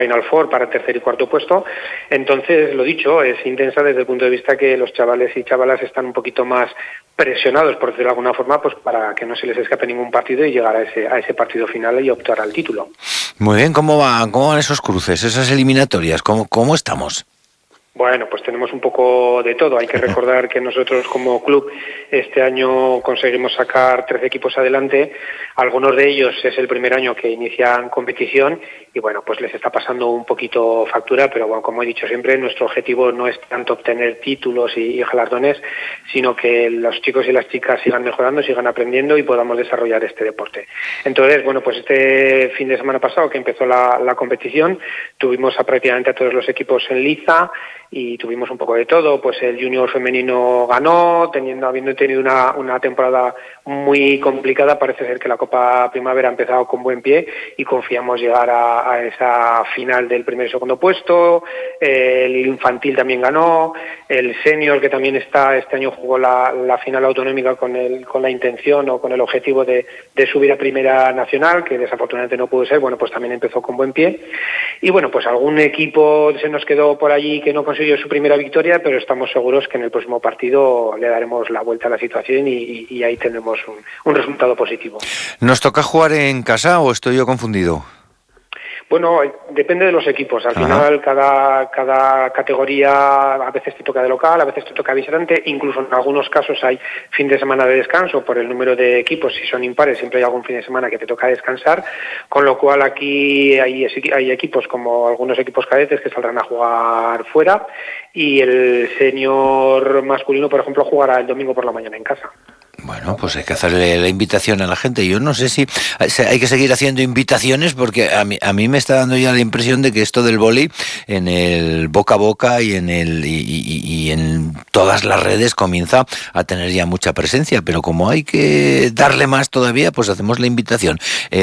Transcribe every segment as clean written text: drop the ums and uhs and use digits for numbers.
Final Four para tercer y cuarto puesto. Entonces, lo dicho, es intensa desde el punto de vista que los chavales y chavalas están un poquito más presionados, por decirlo de alguna forma, pues para que no se les escape ningún partido y llegar a ese partido final y optar al título. Muy bien, ¿cómo van esos cruces, esas eliminatorias? ¿Cómo estamos? Bueno, pues tenemos un poco de todo. Hay que recordar que nosotros como club este año conseguimos sacar 13 equipos adelante. Algunos de ellos es el primer año que inician competición y bueno, pues les está pasando un poquito factura, pero bueno, como he dicho siempre, nuestro objetivo no es tanto obtener títulos y galardones, sino que los chicos y las chicas sigan mejorando, sigan aprendiendo y podamos desarrollar este deporte. Entonces, bueno, pues este fin de semana pasado que empezó la competición, tuvimos prácticamente a todos los equipos en liza y tuvimos un poco de todo. Pues el junior femenino ganó, habiendo tenido una temporada muy complicada. Parece ser que la Copa Primavera ha empezado con buen pie y confiamos llegar a esa final del primer y segundo puesto. El infantil también ganó, el senior, que también este año jugó la final autonómica con la intención o con el objetivo de subir a Primera Nacional, que desafortunadamente no pudo ser, bueno, pues también empezó con buen pie. Y bueno, pues algún equipo se nos quedó por allí que no consiguió su primera victoria, pero estamos seguros que en el próximo partido le daremos la vuelta a la situación y ahí tendremos un resultado positivo. ¿Nos toca jugar en casa o estoy yo confundido? Bueno, depende de los equipos. Al final, cada categoría a veces te toca de local, a veces te toca visitante. Incluso en algunos casos hay fin de semana de descanso por el número de equipos. Si son impares, siempre hay algún fin de semana que te toca descansar. Con lo cual, aquí hay equipos como algunos equipos cadetes que saldrán a jugar fuera. Y el senior masculino, por ejemplo, jugará el domingo por la mañana en casa. Bueno, pues hay que hacerle la invitación a la gente. Yo no sé si hay que seguir haciendo invitaciones porque a mí me está dando ya la impresión de que esto del vóley en el boca a boca y en todas las redes comienza a tener ya mucha presencia, pero como hay que darle más todavía, pues hacemos la invitación.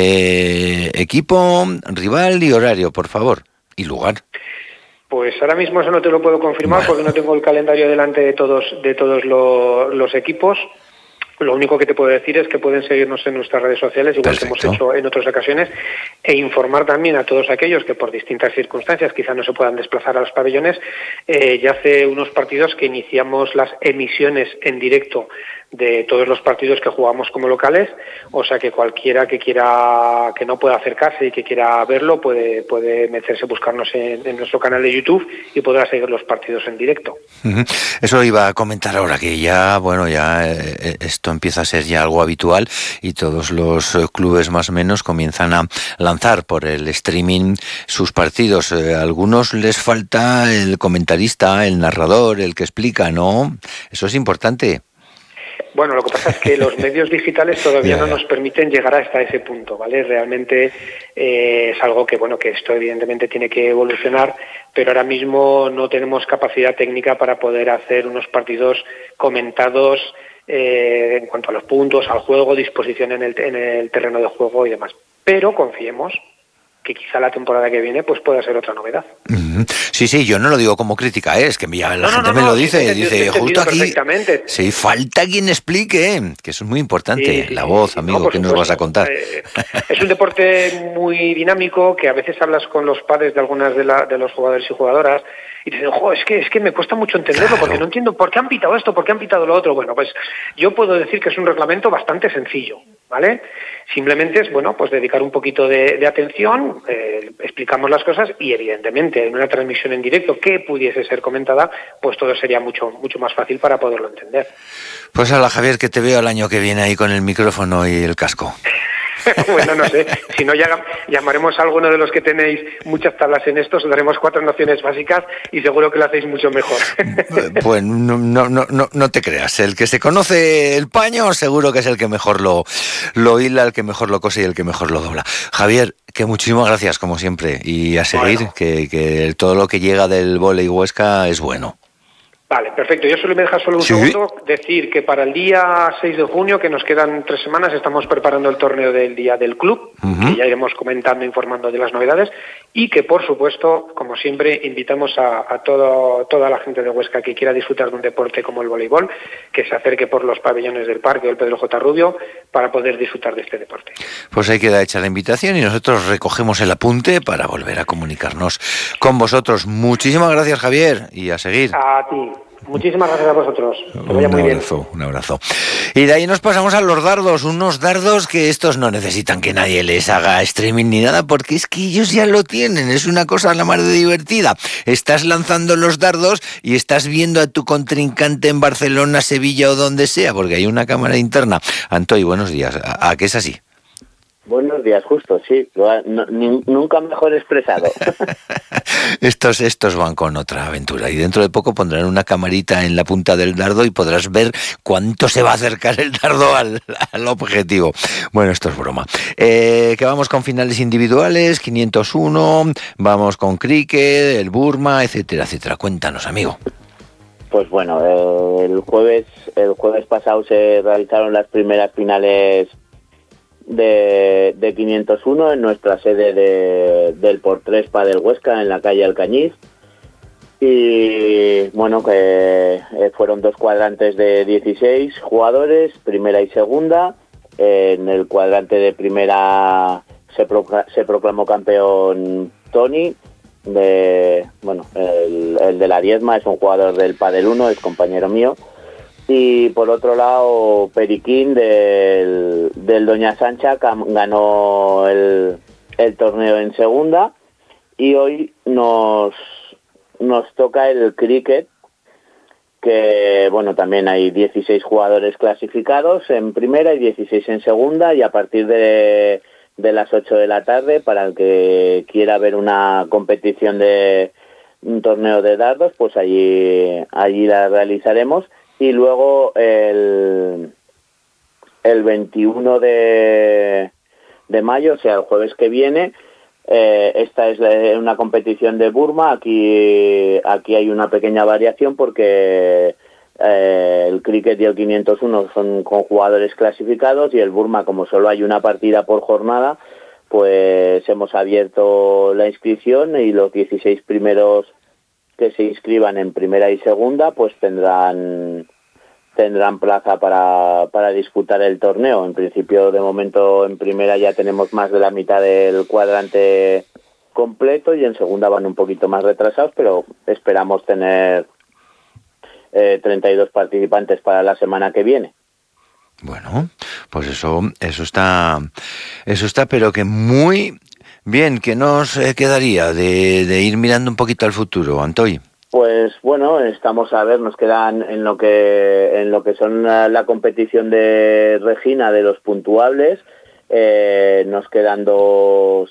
Equipo, rival y horario, por favor, y lugar. Pues ahora mismo eso no te lo puedo confirmar porque no tengo el calendario delante de todos los equipos. Lo único que te puedo decir es que pueden seguirnos en nuestras redes sociales, igual que hemos hecho en otras ocasiones, e informar también a todos aquellos que por distintas circunstancias quizás no se puedan desplazar a los pabellones. Ya hace unos partidos que iniciamos las emisiones en directo de todos los partidos que jugamos como locales, o sea que cualquiera que no pueda acercarse y que quiera verlo puede meterse, buscarnos en nuestro canal de YouTube y podrá seguir los partidos en directo. Eso iba a comentar ahora, que ya esto empieza a ser ya algo habitual y todos los clubes más o menos comienzan a lanzar por el streaming sus partidos. A algunos les falta el comentarista, el narrador, el que explica, ¿no? Eso es importante. Bueno, lo que pasa es que los medios digitales todavía no nos permiten llegar hasta ese punto, ¿vale? Realmente es algo que, bueno, que esto evidentemente tiene que evolucionar, pero ahora mismo no tenemos capacidad técnica para poder hacer unos partidos comentados en cuanto a los puntos, al juego, disposición en el terreno de juego y demás. Pero confiemos que quizá la temporada que viene pues pueda ser otra novedad. Sí, yo no lo digo como crítica, es que la gente me lo dice, dice justo aquí, sí, falta quien explique, que eso es muy importante, la voz, amigo, ¿qué nos vas a contar? Es un deporte muy dinámico, que a veces hablas con los padres de algunas de los jugadores y jugadoras, y te dicen, es que me cuesta mucho entenderlo, porque no entiendo por qué han pitado esto, por qué han pitado lo otro. Bueno, pues yo puedo decir que es un reglamento bastante sencillo, ¿vale? Simplemente es, bueno, pues dedicar un poquito de atención, explicamos las cosas y evidentemente en una transmisión en directo que pudiese ser comentada, pues todo sería mucho más fácil para poderlo entender. Pues hala, Javier, que te veo el año que viene ahí con el micrófono y el casco. Bueno, no sé, si no ya llamaremos a alguno de los que tenéis muchas tablas en esto, os daremos 4 nociones básicas y seguro que lo hacéis mucho mejor. Pues no te creas, el que se conoce el paño seguro que es el que mejor lo hila, el que mejor lo cose y el que mejor lo dobla. Javier, que muchísimas gracias como siempre y a seguir, que todo lo que llega del vóley Huesca es bueno. Vale, perfecto. Yo solo me deja solo un segundo decir que para el día 6 de junio, que nos quedan 3 semanas, estamos preparando el torneo del día del club, que ya iremos comentando, informando de las novedades, y que, por supuesto, como siempre, invitamos a toda la gente de Huesca que quiera disfrutar de un deporte como el voleibol, que se acerque por los pabellones del parque o el Pedro J. Rubio para poder disfrutar de este deporte. Pues ahí queda hecha la invitación y nosotros recogemos el apunte para volver a comunicarnos con vosotros. Muchísimas gracias, Javier, y a seguir. A ti. Muchísimas gracias a vosotros. Que vaya muy bien. Un abrazo. Y de ahí nos pasamos a los dardos, unos dardos que estos no necesitan que nadie les haga streaming ni nada, porque es que ellos ya lo tienen, es una cosa a la mar de divertida. Estás lanzando los dardos y estás viendo a tu contrincante en Barcelona, Sevilla o donde sea, porque hay una cámara interna. Antoy, buenos días. ¿A qué es así? Buenos días, justo, sí. Nunca mejor expresado. Estos van con otra aventura y dentro de poco pondrán una camarita en la punta del dardo y podrás ver cuánto se va a acercar el dardo al objetivo. Bueno, esto es broma. Que vamos con finales individuales, 501, vamos con cricket, el Burma, etcétera, etcétera. Cuéntanos, amigo. Pues bueno, el jueves pasado se realizaron las primeras finales de 501 en nuestra sede del Por3 del Huesca, en la calle Alcañiz, y bueno, que fueron 2 cuadrantes de 16 jugadores, primera y segunda. En el cuadrante de primera se proclamó campeón Tony, el de la Diezma, es un jugador del Padel 1, es compañero mío. Y por otro lado, Periquín del Doña Sancha ganó el torneo en segunda, y hoy nos toca el cricket, que bueno, también hay 16 jugadores clasificados en primera y 16 en segunda, y a partir de las 8 de la tarde, para el que quiera ver una competición de un torneo de dardos, pues allí la realizaremos. Y luego el 21 de mayo, o sea, el jueves que viene, esta es una competición de Burma. Aquí hay una pequeña variación porque el cricket y el 501 son con jugadores clasificados, y el Burma, como solo hay una partida por jornada, pues hemos abierto la inscripción, y los 16 primeros que se inscriban en primera y segunda pues tendrán plaza para disputar el torneo. En principio, de momento, en primera ya tenemos más de la mitad del cuadrante completo, y en segunda van un poquito más retrasados, pero esperamos tener 32 participantes para la semana que viene. Bueno, pues eso está, pero que muy bien. ¿Qué nos quedaría de ir mirando un poquito al futuro, Antoy? Pues bueno, estamos a ver, nos quedan en lo que son la competición de Regina de los puntuables, nos quedan dos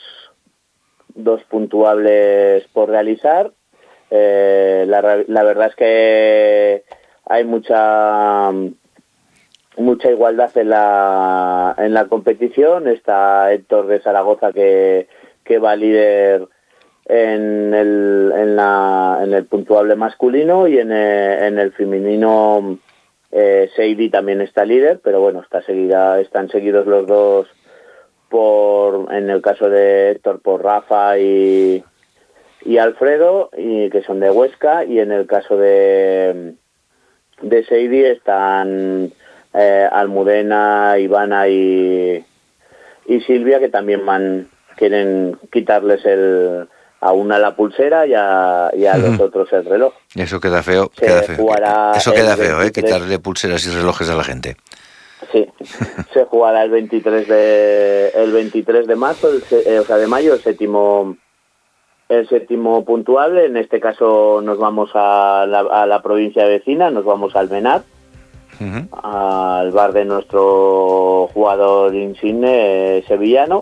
puntuables por realizar. La verdad es que hay mucha igualdad en la competición. Está Héctor de Zaragoza que va líder en el puntuable masculino, y en el femenino Seidi también está líder, pero bueno, están seguidos los dos en el caso de Héctor por Rafa y Alfredo, y que son de Huesca, y en el caso de Seidi están Almudena, Ivana y Silvia, que también quieren quitarles a una la pulsera y a los otros el reloj. Eso queda feo. Eso queda feo, quitarle pulseras y relojes a la gente. Sí, se jugará el 23 de marzo, de mayo, el séptimo puntuable. En este caso nos vamos a la provincia vecina, nos vamos al Benar, al bar de nuestro jugador insigne sevillano.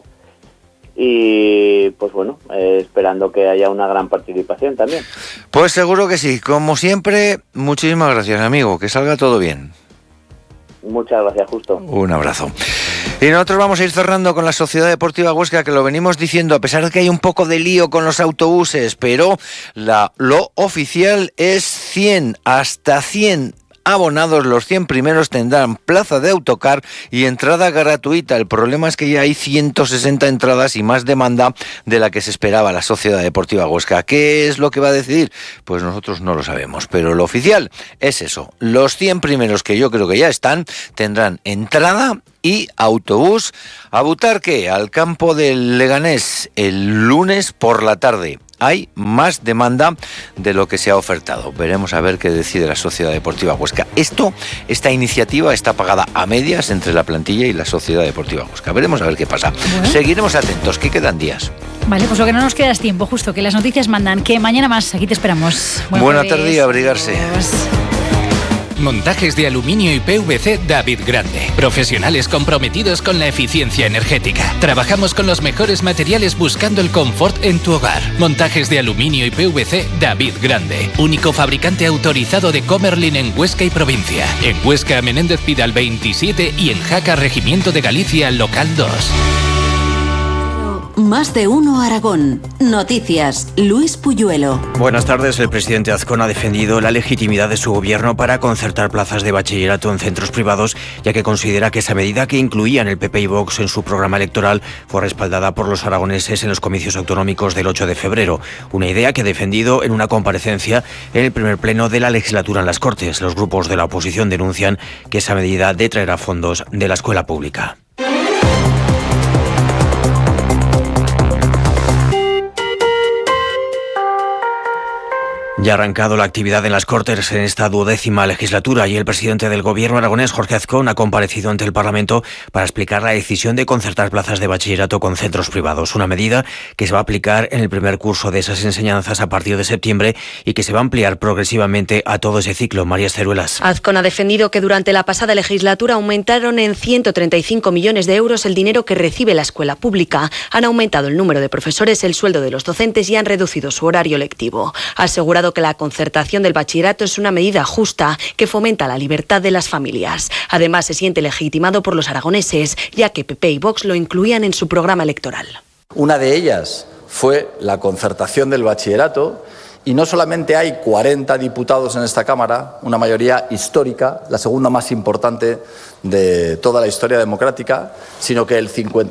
Y pues bueno, esperando que haya una gran participación también. Pues seguro que sí, como siempre. Muchísimas gracias, amigo, que salga todo bien. Muchas gracias, Justo. Un abrazo. Y nosotros vamos a ir cerrando con la Sociedad Deportiva Huesca, que lo venimos diciendo, a pesar de que hay un poco de lío con los autobuses, pero lo oficial es 100, hasta 100 abonados. Los 100 primeros tendrán plaza de autocar y entrada gratuita. El problema es que ya hay 160 entradas y más demanda de la que se esperaba la Sociedad Deportiva Huesca. ¿Qué es lo que va a decidir? Pues nosotros no lo sabemos, pero lo oficial es eso. Los 100 primeros, que yo creo que ya están, tendrán entrada y autobús a Butarque, al campo del Leganés, el lunes por la tarde. Hay más demanda de lo que se ha ofertado. Veremos a ver qué decide la Sociedad Deportiva Huesca. Esta iniciativa está pagada a medias entre la plantilla y la Sociedad Deportiva Huesca. Veremos a ver qué pasa. Bueno. Seguiremos atentos, que quedan días. Vale, pues lo que no nos queda es tiempo, justo que las noticias mandan. Que mañana más, aquí te esperamos. Buena tarde y abrigarse. Montajes de aluminio y PVC David Grande. Profesionales comprometidos con la eficiencia energética. Trabajamos con los mejores materiales buscando el confort en tu hogar. Montajes de aluminio y PVC David Grande. Único fabricante autorizado de Comerlin en Huesca y provincia. En Huesca, Menéndez Pidal 27 y en Jaca, Regimiento de Galicia, local 2. Más de uno Aragón. Noticias, Luis Puyuelo. Buenas tardes. El presidente Azcón ha defendido la legitimidad de su gobierno para concertar plazas de bachillerato en centros privados, ya que considera que esa medida, que incluían el PP y Vox en su programa electoral, fue respaldada por los aragoneses en los comicios autonómicos del 8 de febrero. Una idea que ha defendido en una comparecencia en el primer pleno de la legislatura en las Cortes. Los grupos de la oposición denuncian que esa medida detraerá fondos de la escuela pública. Ya ha arrancado la actividad en las Cortes en esta 12ª legislatura y el presidente del gobierno aragonés, Jorge Azcón, ha comparecido ante el Parlamento para explicar la decisión de concertar plazas de bachillerato con centros privados, una medida que se va a aplicar en el primer curso de esas enseñanzas a partir de septiembre y que se va a ampliar progresivamente a todo ese ciclo. María Ceruelas. Azcón ha defendido que durante la pasada legislatura aumentaron en 135 millones de euros el dinero que recibe la escuela pública. Han aumentado el número de profesores, el sueldo de los docentes y han reducido su horario lectivo. Ha asegurado que la concertación del bachillerato es una medida justa que fomenta la libertad de las familias. Además, se siente legitimado por los aragoneses, ya que PP y Vox lo incluían en su programa electoral. Una de ellas fue la concertación del bachillerato, y no solamente hay 40 diputados en esta Cámara, una mayoría histórica, la segunda más importante de toda la historia democrática, sino que el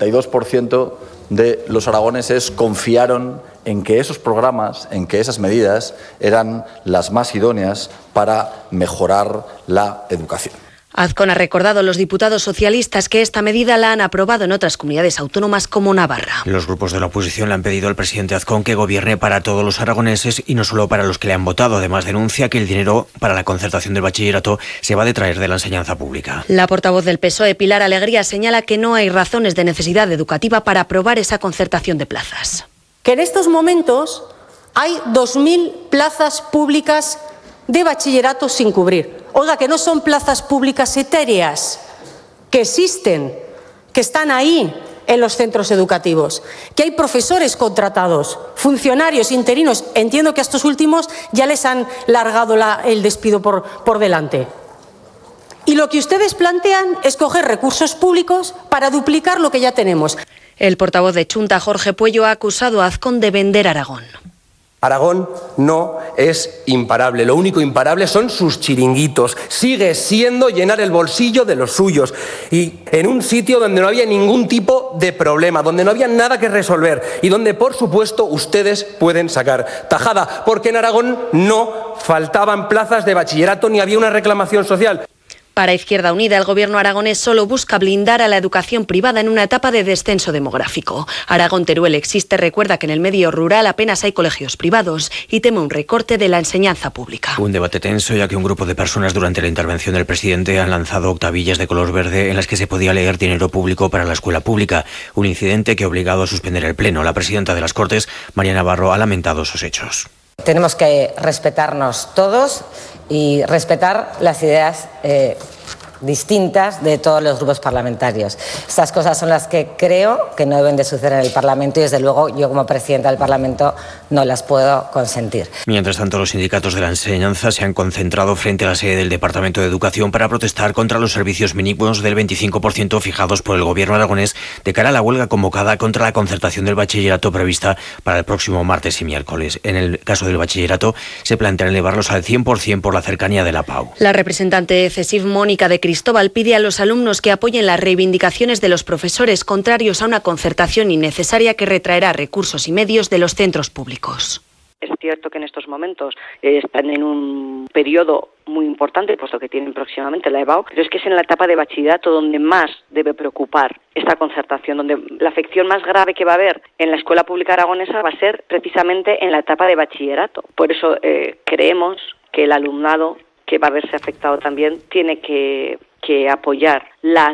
52% de los aragoneses confiaron en que esos programas, en que esas medidas eran las más idóneas para mejorar la educación. Azcón ha recordado a los diputados socialistas que esta medida la han aprobado en otras comunidades autónomas como Navarra. Los grupos de la oposición le han pedido al presidente Azcón que gobierne para todos los aragoneses y no solo para los que le han votado. Además, denuncia que el dinero para la concertación del bachillerato se va a detraer de la enseñanza pública. La portavoz del PSOE, Pilar Alegría, señala que no hay razones de necesidad educativa para aprobar esa concertación de plazas. Que en estos momentos hay 2.000 plazas públicas de bachillerato sin cubrir. Oiga, que no son plazas públicas etéreas, que existen, que están ahí en los centros educativos, que hay profesores contratados, funcionarios, interinos. Entiendo que a estos últimos ya les han largado el despido por delante. Y lo que ustedes plantean es coger recursos públicos para duplicar lo que ya tenemos. El portavoz de Chunta, Jorge Puello, ha acusado a Azcón de vender Aragón. Aragón no es imparable, lo único imparable son sus chiringuitos. Sigue siendo llenar el bolsillo de los suyos y en un sitio donde no había ningún tipo de problema, donde no había nada que resolver y donde, por supuesto, ustedes pueden sacar tajada, porque en Aragón no faltaban plazas de bachillerato ni había una reclamación social. Para Izquierda Unida, el gobierno aragonés solo busca blindar a la educación privada en una etapa de descenso demográfico. Aragón Teruel Existe recuerda que en el medio rural apenas hay colegios privados y teme un recorte de la enseñanza pública. Un debate tenso, ya que un grupo de personas durante la intervención del presidente han lanzado octavillas de color verde en las que se podía leer dinero público para la escuela pública. Un incidente que ha obligado a suspender el pleno. La presidenta de las Cortes, María Navarro, ha lamentado esos hechos. Tenemos que respetarnos todos y respetar las ideas distintas de todos los grupos parlamentarios. Estas cosas son las que creo que no deben de suceder en el Parlamento y, desde luego, yo como presidenta del Parlamento no las puedo consentir. Mientras tanto, los sindicatos de la enseñanza se han concentrado frente a la sede del Departamento de Educación para protestar contra los servicios mínimos del 25% fijados por el Gobierno aragonés de cara a la huelga convocada contra la concertación del bachillerato prevista para el próximo martes y miércoles. En el caso del bachillerato, se plantean elevarlos al 100% por la cercanía de la PAU. La representante de CESIF, Mónica de Cristóbal, pide a los alumnos que apoyen las reivindicaciones de los profesores contrarios a una concertación innecesaria que retraerá recursos y medios de los centros públicos. Es cierto que en estos momentos están en un periodo muy importante, puesto que tienen próximamente la EBAU, pero es que es en la etapa de bachillerato donde más debe preocupar esta concertación, donde la afección más grave que va a haber en la escuela pública aragonesa va a ser precisamente en la etapa de bachillerato. Por eso creemos que el alumnado que va a verse afectado también tiene que apoyar la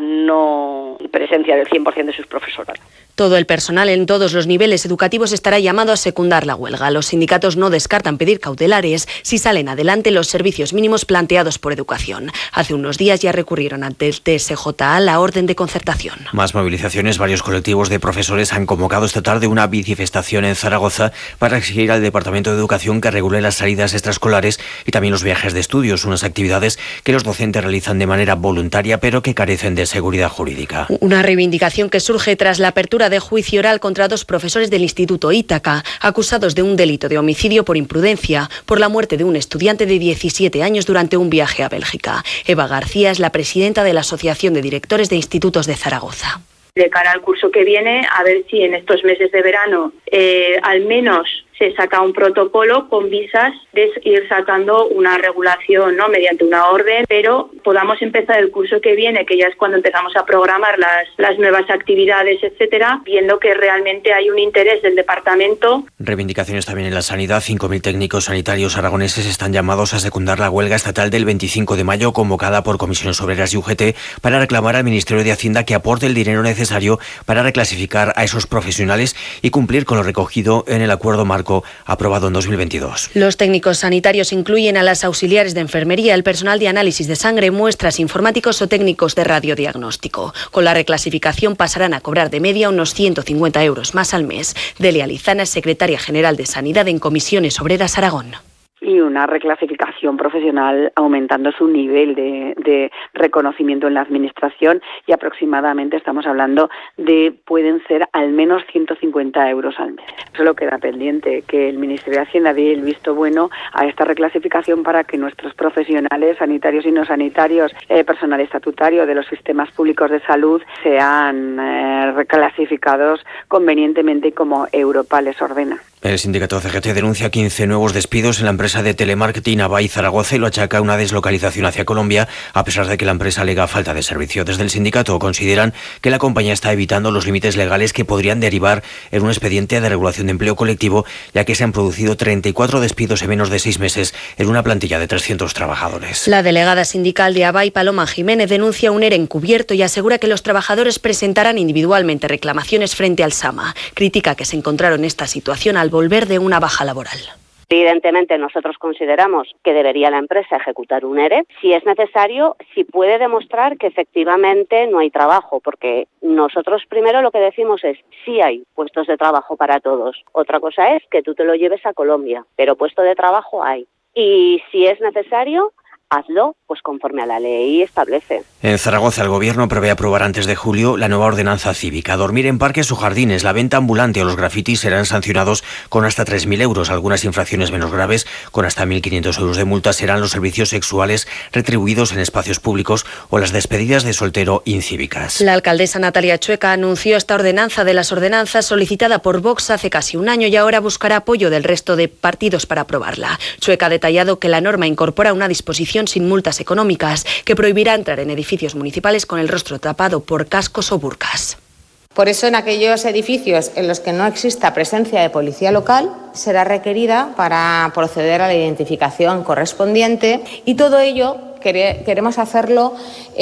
no presencia del 100% de sus profesoras. Todo el personal en todos los niveles educativos estará llamado a secundar la huelga. Los sindicatos no descartan pedir cautelares si salen adelante los servicios mínimos planteados por Educación. Hace unos días ya recurrieron ante el TSJA la orden de concertación. Más movilizaciones. Varios colectivos de profesores han convocado esta tarde una manifestación en Zaragoza para exigir al Departamento de Educación que regule las salidas extraescolares y también los viajes de estudios, unas actividades que los docentes realizan de manera voluntaria pero que carecen de seguridad jurídica. Una reivindicación que surge tras la apertura de juicio oral contra 2 profesores del Instituto Ítaca, acusados de un delito de homicidio por imprudencia por la muerte de un estudiante de 17 años durante un viaje a Bélgica. Eva García es la presidenta de la Asociación de Directores de Institutos de Zaragoza. De cara al curso que viene, a ver si en estos meses de verano al menos se saca un protocolo con visas de ir sacando una regulación, ¿no?, mediante una orden, pero podamos empezar el curso que viene, que ya es cuando empezamos a programar las nuevas actividades, etcétera, viendo que realmente hay un interés del departamento. Reivindicaciones también en la sanidad. 5.000 técnicos sanitarios aragoneses están llamados a secundar la huelga estatal del 25 de mayo convocada por Comisiones Obreras y UGT para reclamar al Ministerio de Hacienda que aporte el dinero necesario para reclasificar a esos profesionales y cumplir con lo recogido en el acuerdo marco aprobado en 2022. Los técnicos sanitarios incluyen a las auxiliares de enfermería, el personal de análisis de sangre, muestras, informáticos o técnicos de radiodiagnóstico. Con la reclasificación pasarán a cobrar de media unos 150 euros más al mes. Delia Lizana es secretaria general de Sanidad en Comisiones Obreras Aragón. Y una reclasificación profesional aumentando su nivel de reconocimiento en la administración, y aproximadamente estamos hablando de pueden ser al menos 150 euros al mes. Solo queda pendiente que el Ministerio de Hacienda dé el visto bueno a esta reclasificación para que nuestros profesionales sanitarios y no sanitarios, personal estatutario de los sistemas públicos de salud, sean reclasificados convenientemente como Europa les ordena. El sindicato CGT denuncia 15 nuevos despidos en la empresa de telemarketing Avai Zaragoza y lo achaca a una deslocalización hacia Colombia, a pesar de que la empresa alega falta de servicio. Desde el sindicato consideran que la compañía está evitando los límites legales que podrían derivar en un expediente de regulación de empleo colectivo, ya que se han producido 34 despidos en menos de 6 meses en una plantilla de 300 trabajadores. La delegada sindical de Avai, Paloma Jiménez, denuncia un ERE encubierto y asegura que los trabajadores presentarán individualmente reclamaciones frente al SAMA. Critica que se encontraron en esta situación al volver de una baja laboral. Evidentemente nosotros consideramos que debería la empresa ejecutar un ERE si es necesario, si puede demostrar que efectivamente no hay trabajo, porque nosotros primero lo que decimos es sí hay puestos de trabajo para todos. Otra cosa es que tú te lo lleves a Colombia, pero puesto de trabajo hay. Y si es necesario, hazlo pues conforme a la ley establece. En Zaragoza el Gobierno prevé aprobar antes de julio la nueva ordenanza cívica. Dormir en parques o jardines, la venta ambulante o los grafitis serán sancionados con hasta 3.000 euros. Algunas infracciones menos graves, con hasta 1.500 euros de multa, serán los servicios sexuales retribuidos en espacios públicos o las despedidas de soltero incívicas. La alcaldesa Natalia Chueca anunció esta ordenanza de las ordenanzas solicitada por Vox hace casi un año y ahora buscará apoyo del resto de partidos para aprobarla. Chueca ha detallado que la norma incorpora una disposición sin multas económicas que prohibirá entrar en edificios municipales con el rostro tapado por cascos o burcas. Por eso, en aquellos edificios en los que no exista presencia de policía local, será requerida para proceder a la identificación correspondiente, y todo ello queremos hacerlo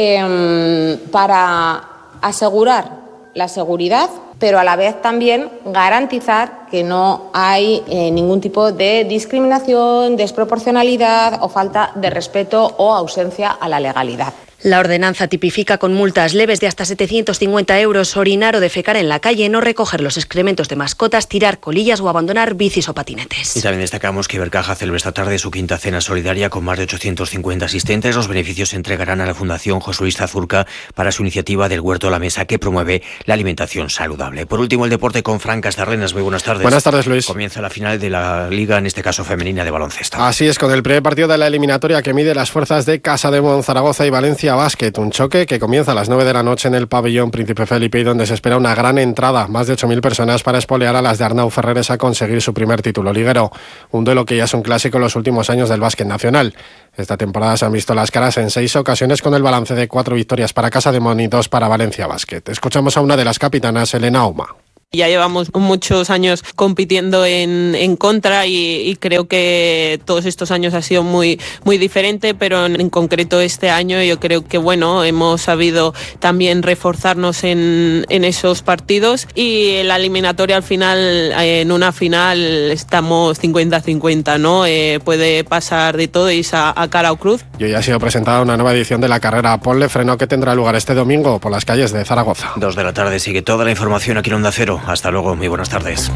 para asegurar la seguridad, pero a la vez también garantizar que no hay ningún tipo de discriminación, desproporcionalidad o falta de respeto o ausencia a la legalidad. La ordenanza tipifica con multas leves de hasta 750 euros orinar o defecar en la calle, no recoger los excrementos de mascotas, tirar colillas o abandonar bicis o patinetes. Y también destacamos que Ibercaja celebra esta tarde su quinta cena solidaria con más de 850 asistentes. Los beneficios se entregarán a la Fundación José Luis Zazurca para su iniciativa del Huerto a la Mesa, que promueve la alimentación saludable. Por último, el deporte con Fran Castarrenas. Muy buenas tardes. Buenas tardes, Luis. Comienza la final de la Liga, en este caso femenina, de baloncesto. Así es, con el primer partido de la eliminatoria que mide las fuerzas de Casademont, Zaragoza y Valencia Basket. Un choque que comienza a las 9 de la noche en el pabellón Príncipe Felipe y donde se espera una gran entrada, más de 8.000 personas para espolear a las de Arnau Ferreres a conseguir su primer título liguero. Un duelo que ya es un clásico en los últimos años del básquet nacional. Esta temporada se han visto las caras en 6 ocasiones con el balance de 4 victorias para Casademont y 2 para Valencia Basket. Escuchamos a una de las capitanas, Elena Oma. Ya llevamos muchos años compitiendo en contra y creo que todos estos años ha sido muy diferente, pero en concreto este año yo creo que hemos sabido también reforzarnos en esos partidos y en la eliminatoria al final, en una final estamos 50-50, ¿no? Puede pasar de todo y a cara o cruz. Y hoy ha sido presentada una nueva edición de la carrera Ponle Freno que tendrá lugar este domingo por las calles de Zaragoza. 2 de la tarde, sigue toda la información aquí en Onda Cero. Hasta luego, muy buenas tardes.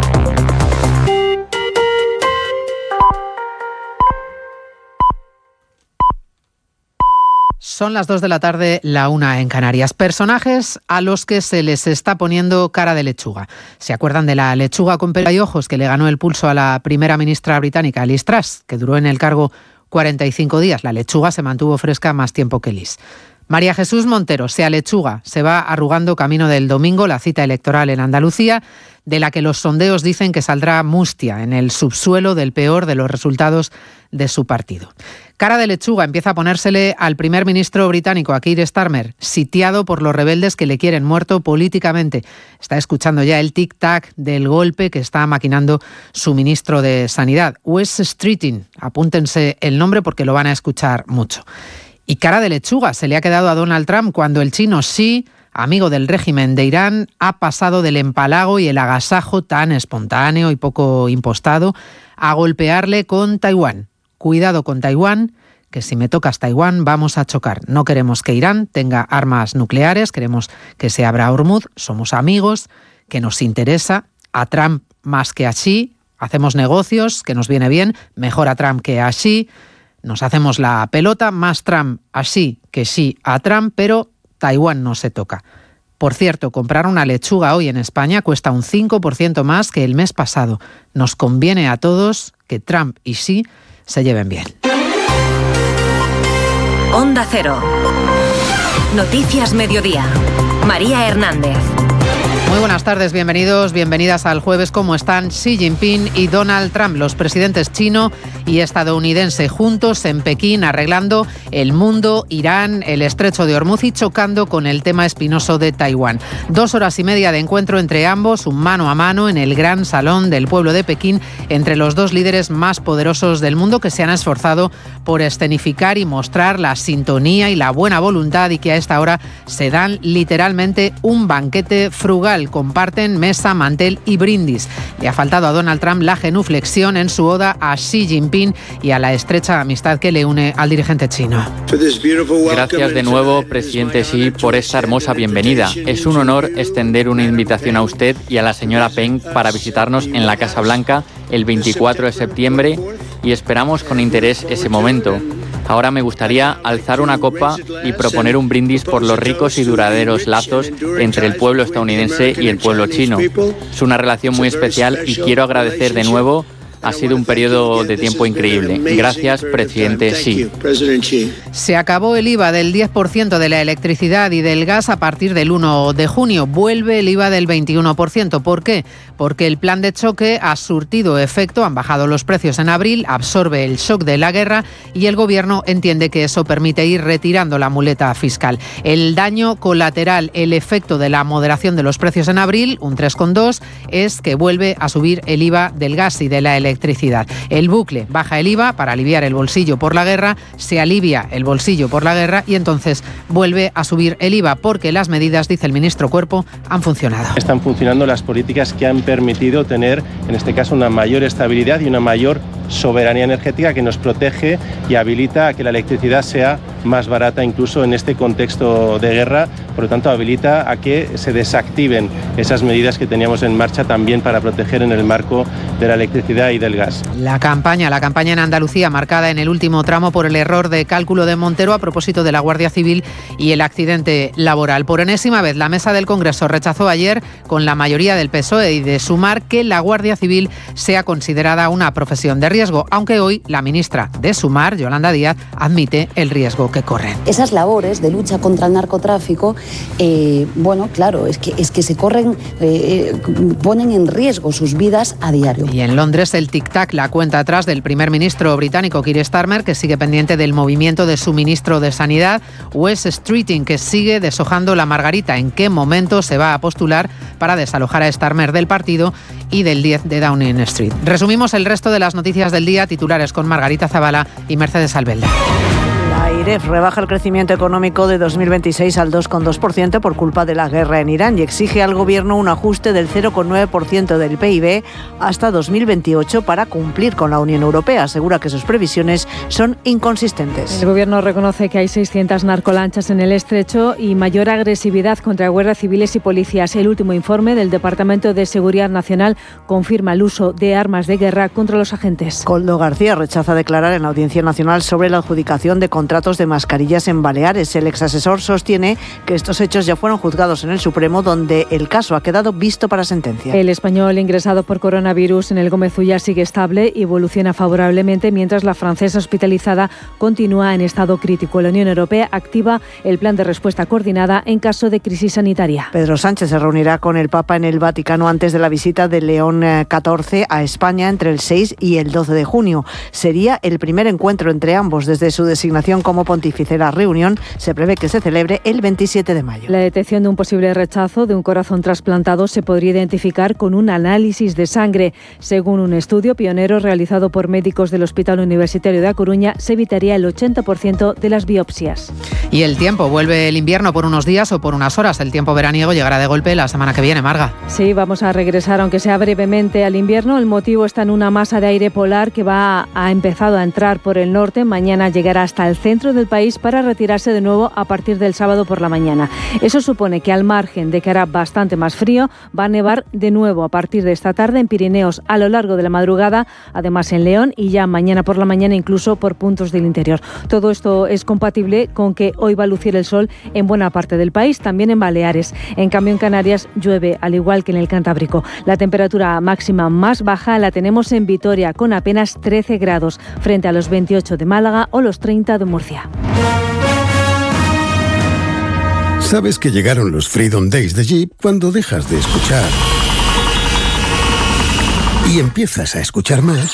Son las 2 de la tarde, la 1 en Canarias. Personajes a los que se les está poniendo cara de lechuga. ¿Se acuerdan de la lechuga con pelo y ojos que le ganó el pulso a la primera ministra británica, Liz Truss, que duró en el cargo 45 días? La lechuga se mantuvo fresca más tiempo que Liz. María Jesús Montero se alechuga, se va arrugando camino del domingo, la cita electoral en Andalucía, de la que los sondeos dicen que saldrá mustia en el subsuelo del peor de los resultados de su partido. Cara de lechuga empieza a ponérsele al primer ministro británico, a Keir Starmer, sitiado por los rebeldes que le quieren muerto políticamente. Está escuchando ya el tic-tac del golpe que está maquinando su ministro de Sanidad, Wes Streeting. Apúntense el nombre porque lo van a escuchar mucho. Y cara de lechuga se le ha quedado a Donald Trump cuando el chino Xi, amigo del régimen de Irán, ha pasado del empalago y el agasajo tan espontáneo y poco impostado a golpearle con Taiwán. Cuidado con Taiwán, que si me tocas Taiwán vamos a chocar. No queremos que Irán tenga armas nucleares, queremos que se abra Hormuz, somos amigos, que nos interesa, a Trump más que a Xi, hacemos negocios, que nos viene bien, mejor a Trump que a Xi. Nos hacemos la pelota, más Trump a Xi que Xi a Trump, pero Taiwán no se toca. Por cierto, comprar una lechuga hoy en España cuesta un 5% más que el mes pasado. Nos conviene a todos que Trump y Xi se lleven bien. Onda Cero. Noticias Mediodía. María Hernández. Muy buenas tardes, bienvenidos, bienvenidas al jueves. ¿Cómo están Xi Jinping y Donald Trump, los presidentes chino y estadounidense, juntos en Pekín arreglando el mundo, Irán, el estrecho de Hormuz y chocando con el tema espinoso de Taiwán? 2 horas y media de encuentro entre ambos, un mano a mano en el gran salón del pueblo de Pekín, entre los dos líderes más poderosos del mundo que se han esforzado por escenificar y mostrar la sintonía y la buena voluntad y que a esta hora se dan literalmente un banquete frugal. Comparten mesa, mantel y brindis. Le ha faltado a Donald Trump la genuflexión en su oda a Xi Jinping y a la estrecha amistad que le une al dirigente chino. Gracias de nuevo, presidente Xi, por esta hermosa bienvenida. Es un honor extender una invitación a usted y a la señora Peng para visitarnos en la Casa Blanca el 24 de septiembre y esperamos con interés ese momento. Ahora me gustaría alzar una copa y proponer un brindis por los ricos y duraderos lazos entre el pueblo estadounidense y el pueblo chino. Es una relación muy especial y quiero agradecer de nuevo. Ha sido un periodo de tiempo increíble. Gracias, presidente Xi. Se acabó el IVA del 10% de la electricidad y del gas a partir del 1 de junio. Vuelve el IVA del 21%. ¿Por qué? Porque el plan de choque ha surtido efecto, han bajado los precios en abril, absorbe el shock de la guerra y el gobierno entiende que eso permite ir retirando la muleta fiscal. El daño colateral, el efecto de la moderación de los precios en abril, un 3,2, es que vuelve a subir el IVA del gas y de la electricidad. El bucle baja el IVA para aliviar el bolsillo por la guerra, se alivia el bolsillo por la guerra y entonces vuelve a subir el IVA porque las medidas, dice el ministro Cuerpo, han funcionado. Están funcionando las políticas que han permitido tener, en este caso, una mayor estabilidad y una mayor soberanía energética que nos protege y habilita a que la electricidad sea más barata incluso en este contexto de guerra. Por lo tanto, habilita a que se desactiven esas medidas que teníamos en marcha también para proteger en el marco de la electricidad y del gas. La campaña en Andalucía marcada en el último tramo por el error de cálculo de Montero a propósito de la Guardia Civil y el accidente laboral. Por enésima vez, la mesa del Congreso rechazó ayer, con la mayoría del PSOE y de Sumar, que la Guardia Civil sea considerada una profesión de riesgo, aunque hoy la ministra de Sumar, Yolanda Díaz, admite el riesgo que corren. Esas labores de lucha contra el narcotráfico, claro, es que se corren, ponen en riesgo sus vidas a diario. Y en Londres el tic-tac, la cuenta atrás del primer ministro británico Keir Starmer, que sigue pendiente del movimiento de su ministro de Sanidad, Wes Streeting, que sigue deshojando la margarita. ¿En qué momento se va a postular para desalojar a Starmer del partido y del 10 de Downing Street? Resumimos el resto de las noticias del día, titulares con Margarita Zavala y Mercedes Albelda. La AIREF rebaja el crecimiento económico de 2026 al 2,2% por culpa de la guerra en Irán y exige al Gobierno un ajuste del 0,9% del PIB hasta 2028 para cumplir con la Unión Europea. Asegura que sus previsiones son inconsistentes. El Gobierno reconoce que hay 600 narcolanchas en el estrecho y mayor agresividad contra guardias civiles y policías. El último informe del Departamento de Seguridad Nacional confirma el uso de armas de guerra contra los agentes. Koldo García rechaza declarar en la Audiencia Nacional sobre la adjudicación de contratos de mascarillas en Baleares. El exasesor sostiene que estos hechos ya fueron juzgados en el Supremo, donde el caso ha quedado visto para sentencia. El español ingresado por coronavirus en el Gómez Ulla sigue estable y evoluciona favorablemente, mientras la francesa hospitalizada continúa en estado crítico. La Unión Europea activa el plan de respuesta coordinada en caso de crisis sanitaria. Pedro Sánchez se reunirá con el Papa en el Vaticano antes de la visita de León XIV a España entre el 6 y el 12 de junio. Sería el primer encuentro entre ambos desde su designación como pontífice. La reunión se prevé que se celebre el 27 de mayo. La detección de un posible rechazo de un corazón trasplantado se podría identificar con un análisis de sangre. Según un estudio pionero realizado por médicos del Hospital Universitario de A Coruña, se evitaría el 80% de las biopsias. Y el tiempo, vuelve el invierno por unos días o por unas horas. El tiempo veraniego llegará de golpe la semana que viene, Marga. Sí, vamos a regresar, aunque sea brevemente, al invierno. El motivo está en una masa de aire polar que ha empezado a entrar por el norte. Mañana llegará hasta el centro del país para retirarse de nuevo a partir del sábado por la mañana. Eso supone que, al margen de que hará bastante más frío, va a nevar de nuevo a partir de esta tarde en Pirineos a lo largo de la madrugada, además en León, y ya mañana por la mañana incluso por puntos del interior. Todo esto es compatible con que hoy va a lucir el sol en buena parte del país, también en Baleares. En cambio, en Canarias llueve, al igual que en el Cantábrico. La temperatura máxima más baja la tenemos en Vitoria, con apenas 13 grados, frente a los 28 de Málaga o los 30 de Murcia. Sabes que llegaron los Freedom Days de Jeep cuando dejas de escuchar y empiezas a escuchar más.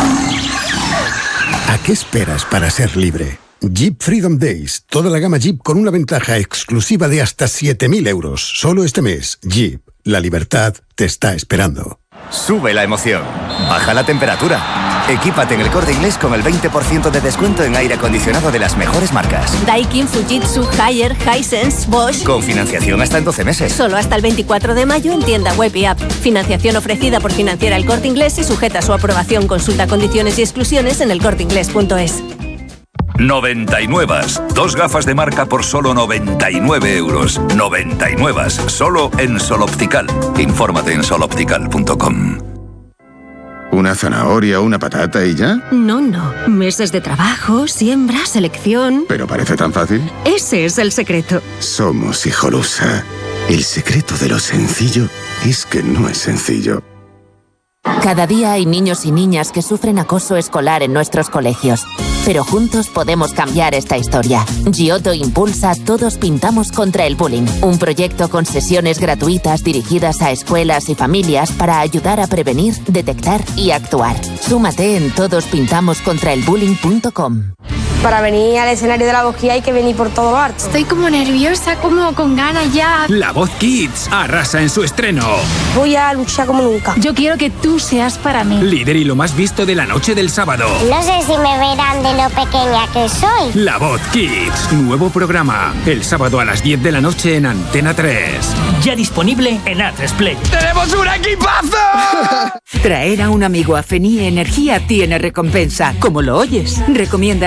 ¿A qué esperas para ser libre? Jeep Freedom Days. Toda la gama Jeep con una ventaja exclusiva de hasta 7.000 euros. Solo este mes. Jeep. La libertad te está esperando. Sube la emoción. Baja la temperatura. Equípate en El Corte Inglés con el 20% de descuento en aire acondicionado de las mejores marcas. Daikin, Fujitsu, Haier, Hisense, Bosch. Con financiación hasta en 12 meses. Solo hasta el 24 de mayo en tienda web y app. Financiación ofrecida por Financiera El Corte Inglés y sujeta a su aprobación. Consulta condiciones y exclusiones en elcorteinglés.es. 99. 2 gafas de marca por solo 99 euros. 99. Solo en Sol Optical. Infórmate en soloptical.com. ¿Una zanahoria o una patata y ya? No. Meses de trabajo, siembra, selección. Pero parece tan fácil. Ese es el secreto. Somos Hijolusa. El secreto de lo sencillo es que no es sencillo. Cada día hay niños y niñas que sufren acoso escolar en nuestros colegios. Pero juntos podemos cambiar esta historia. Giotto impulsa Todos Pintamos contra el Bullying, un proyecto con sesiones gratuitas dirigidas a escuelas y familias para ayudar a prevenir, detectar y actuar. Súmate en todospintamoscontraelbullying.com. Para venir al escenario de La Voz Kids hay que venir por todo lo alto. Estoy como nerviosa, como con ganas ya. La Voz Kids arrasa en su estreno. Voy a luchar como nunca. Yo quiero que tú seas para mí. Líder y lo más visto de la noche del sábado. No sé si me verán de lo pequeña que soy. La Voz Kids, nuevo programa. El sábado a las 10 de la noche en Antena 3. Ya disponible en A3 Play. ¡Tenemos un equipazo! Traer a un amigo a FENIE Energía tiene recompensa. Como lo oyes, recomiéndanos a un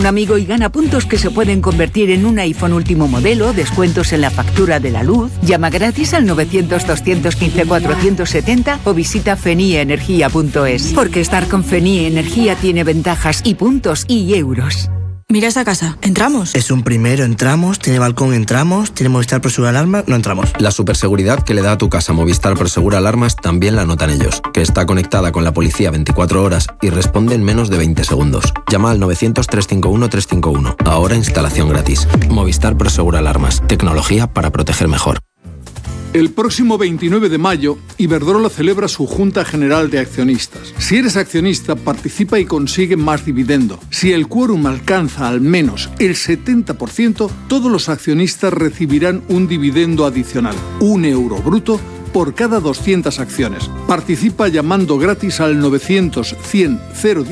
un amigo y gana puntos que se pueden convertir en un iPhone último modelo, descuentos en la factura de la luz. Llama gratis al 900-215-470 o visita fenieenergia.es. Porque estar con Fenie Energía tiene ventajas y puntos y euros. Mira esta casa, ¿entramos? Es un primero, entramos, tiene balcón, entramos, tiene Movistar Prosegur Alarmas, no entramos. La superseguridad que le da a tu casa Movistar Prosegur Alarmas también la notan ellos, que está conectada con la policía 24 horas y responde en menos de 20 segundos. Llama al 900-351-351. Ahora instalación gratis. Movistar Prosegur Alarmas, tecnología para proteger mejor. El próximo 29 de mayo, Iberdrola celebra su Junta General de Accionistas. Si eres accionista, participa y consigue más dividendo. Si el quórum alcanza al menos el 70%, todos los accionistas recibirán un dividendo adicional, €1 bruto, por cada 200 acciones. Participa llamando gratis al 900 100 010